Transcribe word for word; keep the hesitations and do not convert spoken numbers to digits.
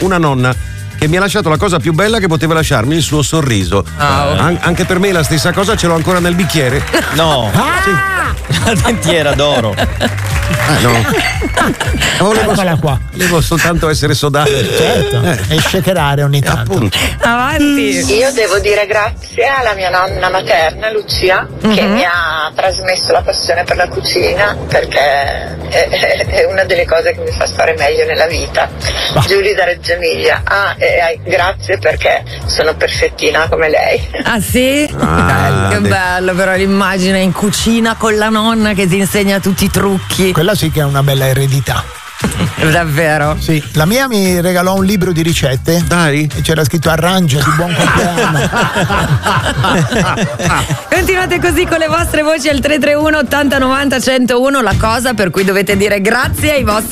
una nonna che mi ha lasciato la cosa più bella che poteva lasciarmi, il suo sorriso. Ah, oh. An- anche per me la stessa cosa, ce l'ho ancora nel bicchiere. No, sì. La dentiera d'oro. Ah, no. Volevo, Eccola qua. volevo soltanto essere sodato. Certo, Eh. e shakerare ogni tanto. Appunto. Avanti. Io devo dire grazie alla mia nonna materna Lucia, che Mhm. mi ha trasmesso la passione per la cucina, perché è, è- è una delle cose che mi fa stare meglio nella vita. Giulia da Reggio Emilia. Ah, e, eh, grazie perché sono perfettina come lei. Ah sì? Ah, che de- bello però l'immagine in cucina con la nonna che ti insegna tutti i trucchi. Quella sì che è una bella eredità. Davvero? Sì, la mia mi regalò un libro di ricette. Dai. E c'era scritto arrangiati, buon compleanno. Continuate così con le vostre voci al tre tre uno ottanta novanta centouno, la cosa per cui dovete dire grazie ai vostri